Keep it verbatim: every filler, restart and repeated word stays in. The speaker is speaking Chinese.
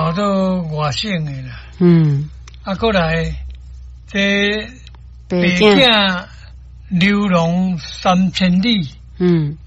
老都外省的啦。 嗯， 啊，过来这北北境流浪三千里， 嗯，